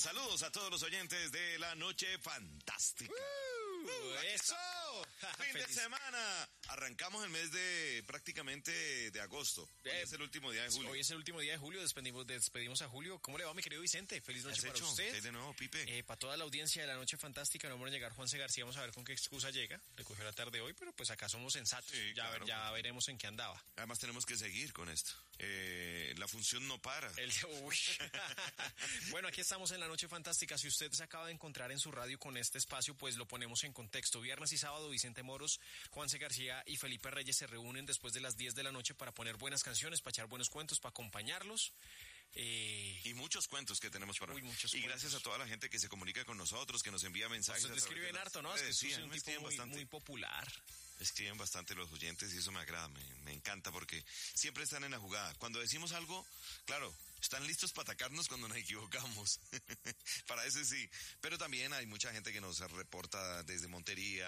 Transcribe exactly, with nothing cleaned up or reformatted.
Saludos a todos los oyentes de La Noche Fantástica. Uh, ¡Eso! Fin de semana. Arrancamos el mes de prácticamente de agosto. Hoy Eh, es el último día de julio. Hoy es el último día de julio, despedimos, despedimos a Julio. ¿Cómo le va, mi querido Vicente? Feliz noche para hecho? usted. ¿Qué hay de nuevo, Pipe? Eh, para toda la audiencia de La Noche Fantástica, no vamos a llegar Juanse García, vamos a ver con qué excusa llega. Le cogió la tarde hoy, pero pues acá somos sensatos. Sí, ya claro. ya veremos en qué andaba. Además tenemos que seguir con esto. Eh, la función no para. El, uy. Bueno, aquí estamos en La Noche Fantástica. Si usted se acaba de encontrar en su radio con este espacio, pues lo ponemos en contexto. Viernes y sábado, Vicente Moros, Juanse García y Felipe Reyes se reúnen después de las diez de la noche para poner buenas canciones, para echar buenos cuentos, para acompañarlos. Eh... Y muchos cuentos que tenemos para Uy, muchos Y cuentos. Gracias a toda la gente que se comunica con nosotros, que nos envía mensajes. Usted escribe en harto, ¿no? Es que sí, es un me tipo escriben muy, bastante. muy popular. Escriben bastante los oyentes y eso me agrada, me, me encanta porque siempre están en la jugada. Cuando decimos algo, claro, están listos para atacarnos cuando nos equivocamos. Para eso sí. Pero también hay mucha gente que nos reporta desde Montería,